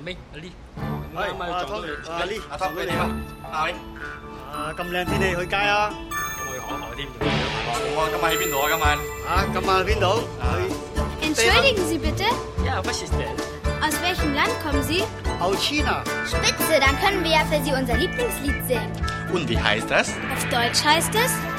明，阿 Lee， 係阿 Tony， 阿 Lee， 阿 Tom， 你點啊？阿 Lee， 咁靚天氣去街啊？ 咁我要行一行添。 今晚喺邊度啊？今晚？ 今晚去邊度？ Entschuldigen Sie bitte? Ja, was ist denn? Aus welchem Land kommen Sie? Aus China. Spitze, dann können wir ja für Sie unser Lieblingslied singen. Und wie heißt das? Auf Deutsch heißt es